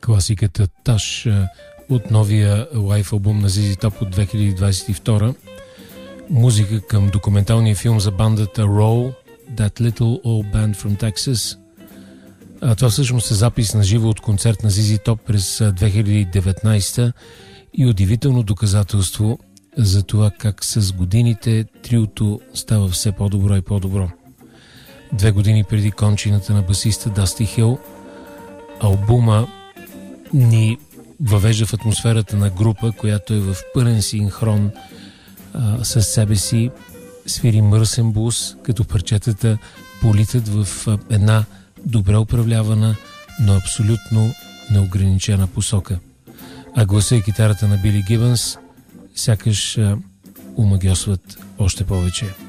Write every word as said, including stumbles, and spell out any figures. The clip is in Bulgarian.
класиката Таш от новия лайф албум на зет Top от две хиляди двадесет и втора. Музика към документалния филм за бандата Roll, That Little Old Band from Texas. А това всъщност е запис на живо от концерт на зет Top през две хиляди и деветнадесета и удивително доказателство за това как с годините триото става все по-добро и по-добро. Две години преди кончината на басиста Дасти Хил, албума ни въвежда в атмосферата на група, която е в пълен синхрон а, със себе си, свири мръсен блуз, като парчетата политат в а, една добре управлявана, но абсолютно неограничена посока. А гласа и китарата на Били Гибънс сякаш а, умагьосват още повече.